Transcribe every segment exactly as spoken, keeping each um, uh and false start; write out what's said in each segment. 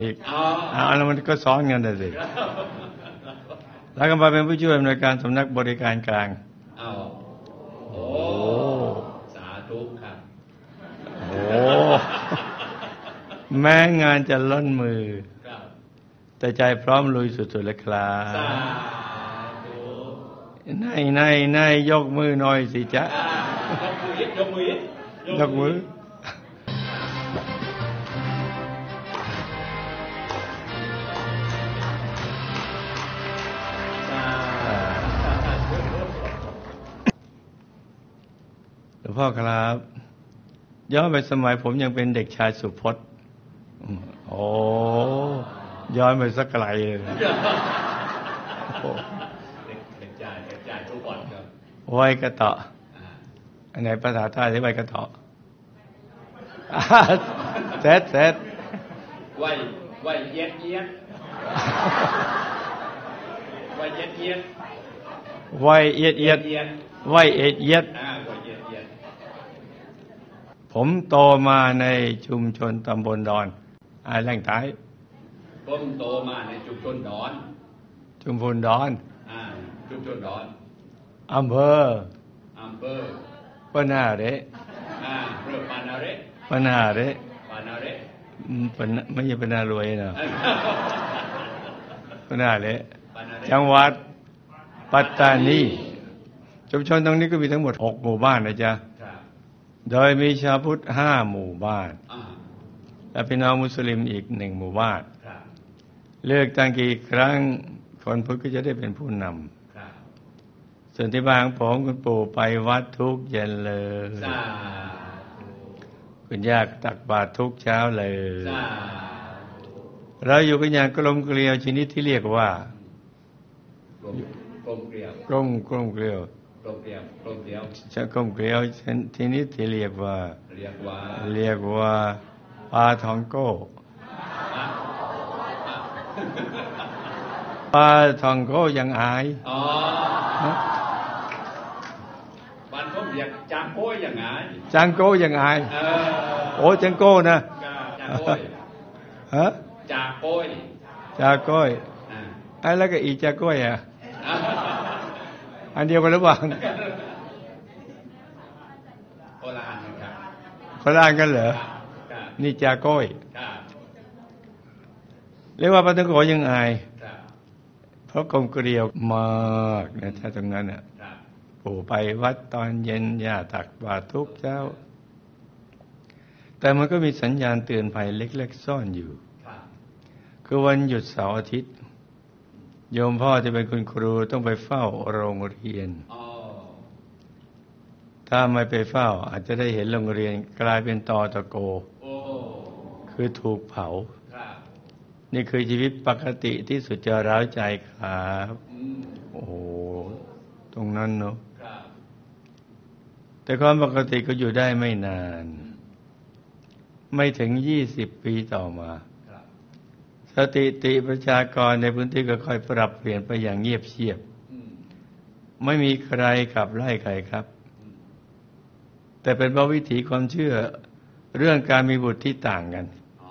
อีกเอาแล้วมันก็ซ้อนกันเลยสิแล้วก็มาเป็นผู้ช่วยอำนวยการสำนักบริการกลางอ้าวโอ้สาธุครับโอ้แม้งานจะล้นมือแต่ใจพร้อมลุยสุดๆเลยครับนายนายนายยกมือหน่อยสิจ๊ะยกมือยกมือหลวงพ่อครับย้อนไปสมัยผมยังเป็นเด็กชายสุพจน์โอ้ย้อนไปสักไกลเลยเด็กชายเด็กชายสุพจน์ครับไว้กระเตาะอันไหนภาษาใต้ที่ไว้กระเตาะเสร็จเสร็จไว้ไว้เย็ดเย็ดไว้เย็ดเย็ดไว้เย็ดเย็ดไว้เอ็ดเย็ดผมโตมาในชุมชนตำบลดอนอาแหล่งใต้ผมโตมาในชุมชนดอนชุมพลดอนอ่าชุมชนดอนอำเภออำเภอปนาเรอ่าเรือปานาเรปนาเรปานาเรปนไม่ใช่ปนารวยนะปนาเรจังหวัดปัตตานีชุมชนตรงนี้ก็มีทั้งหมดหกหมู่บ้านนะจ๊ะโดยมีชาวพุทธห้าหมู่บ้านและพี่น้องมุสลิมอีกหนึ่งหมู่บ้านเลือกตั้งกี่ครั้งคนพุทธก็จะได้เป็นผู้นำส่วนที่บ้านผมคุณปู่ไปวัดทุกเย็นเลยคุณย่าตักบาตรทุกเช้าเลยเราอยู่กันอย่างกลมเกลียวชนิดที่เรียกว่ากลมเกลียวกลมกลมเกลียวกลมเกลียวกลมเกลียวจะกลมเกลียวทีนี้ที่เรียกว่าเรียกว่าเรียกว่าปลาทองโก้ปลาทองโก้ยังอายอ๋อบ้านผมเรียกจางโก้ยังอายจางโก้ยังอายโอ้จางโก้นะจางโก้ฮะจางโก้จางโก้ไอ้แล้วก็อีจางโก้อ่ะอันเดียวกันหรือเปล่าคนละอันครับคนละอันกันเหรอนี่จาโก้ยเรียกว่าปาทังโกยังอายเพราะกลมเกลียวมากนะถ้าตรงนั้นอ่ะปู่ไปวัดตอนเย็นย่าตักบาตรทุกเช้าแต่มันก็มีสัญญาณเตือนภัยเล็กๆซ่อนอยู่คือวันหยุดเสาร์อาทิตย์โยมพ่อจะเป็นคุณครูต้องไปเฝ้าโรงเรียนถ้าไม่ไปเฝ้าอาจจะได้เห็นโรงเรียนกลายเป็นตอตะโกคือถูกเผานี่คือชีวิตปกติที่สุดจะร้าวใจครับโอ้โหตรงนั้นเนาะแต่ความปกติก็อยู่ได้ไม่นานไม่ถึงยี่สิบปีต่อมาสถิติประชากรในพื้นที่ก็ค่อยปรับเปลี่ยนไปอย่างเงียบเชียบไม่มีใครขับไล่ใครครับแต่เป็นเพราะวิถีความเชื่อเรื่องการมีบุตรที่ต่างกัน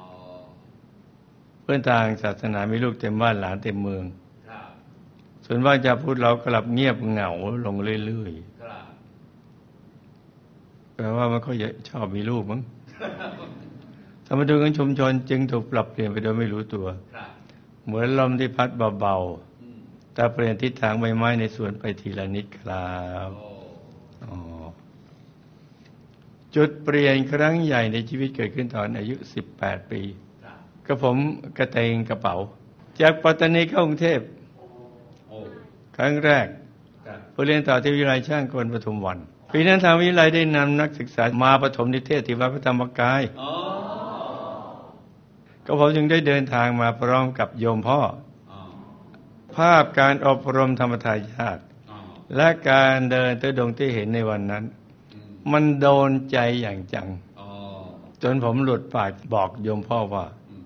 เพื่อนทางศาสนามีลูกเต็มบ้านหลานเต็มเมืองส่วนว่างจะพูดเรากลับเงียบเหงาลงเรื่อยๆแปลว่ามันก็ชอบมีลูกมั้งสมดุลของชุมชนจึงถูกปรับเปลี่ยนไปโดยไม่รู้ตัวเหมือนลมที่พัดเบาๆแต่เปลี่ยนทิศทางใบไม้ในสวนไปทีละนิดครับจุดเปลี่ยนครั้งใหญ่ในชีวิตเกิดขึ้นตอนอายุสิบแปดปีก็ผมกระเตงกระเป๋าจากปัตตานีเข้ากรุงเทพครั้งแรกเพื่อเรียนต่อที่วิทยาลัยช่างกลปทุมวันปีนั้นทางวิทยาลัยได้นำนักศึกษามาประถมนิเทศที่วัดพระธรรมกายก็ผมจึงได้เดินทางมาพร้อมกับโยมพ่อภาพการอบรมธรรมทายาทและการเดินตุดงที่เห็นในวันนั้นมันโดนใจอย่างจังจนผมหลุดปากบอกโยมพ่อว่า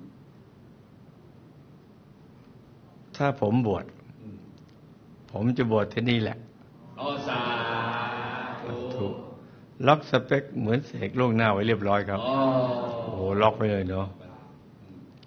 ถ้าผมบวชผมจะบวชที่นี่แหละถูกล็อกสเปคเหมือนเสกล่วงหน้าไว้เรียบร้อยครับโอ้โหล็อกไปเลยเนาะ